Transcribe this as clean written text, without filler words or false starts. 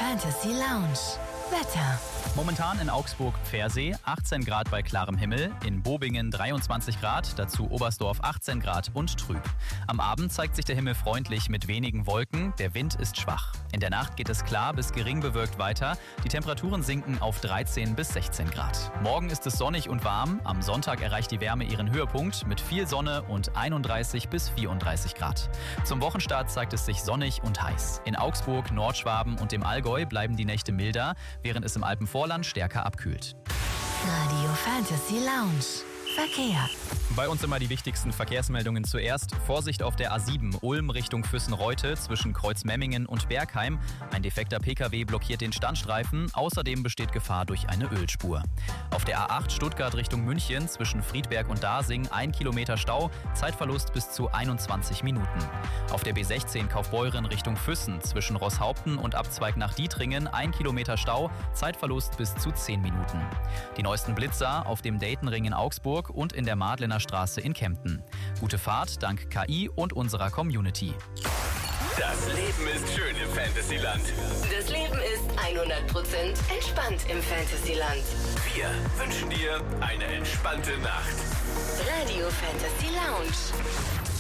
Fantasy Lounge. Wetter. Momentan in Augsburg-Pfersee 18 Grad bei klarem Himmel, in Bobingen 23 Grad, dazu Oberstdorf 18 Grad und trüb. Am Abend zeigt sich der Himmel freundlich mit wenigen Wolken, der Wind ist schwach. In der Nacht geht es klar bis gering bewölkt weiter, die Temperaturen sinken auf 13 bis 16 Grad. Morgen ist es sonnig und warm, am Sonntag erreicht die Wärme ihren Höhepunkt mit viel Sonne und 31 bis 34 Grad. Zum Wochenstart zeigt es sich sonnig und heiß. In Augsburg, Nordschwaben und dem Allgäu bleiben die Nächte milder, während es im Alpenvorland stärker abkühlt. Radio Fantasy Lounge. Verkehr. Bei uns immer die wichtigsten Verkehrsmeldungen zuerst. Vorsicht auf der A7 Ulm Richtung Füssen-Reute zwischen Kreuzmemmingen und Bergheim. Ein defekter Pkw blockiert den Standstreifen. Außerdem besteht Gefahr durch eine Ölspur. Auf der A8 Stuttgart Richtung München zwischen Friedberg und Dasing 1 Kilometer Stau. Zeitverlust bis zu 21 Minuten. Auf der B16 Kaufbeuren Richtung Füssen zwischen Rosshaupten und Abzweig nach Dietringen 1 Kilometer Stau. Zeitverlust bis zu 10 Minuten. Die neuesten Blitzer auf dem Daytonring in Augsburg und in der Madlener Straße in Kempten. Gute Fahrt dank KI und unserer Community. Das Leben ist schön im Fantasyland. Das Leben ist 100% entspannt im Fantasyland. Wir wünschen dir eine entspannte Nacht. Radio Fantasy Lounge.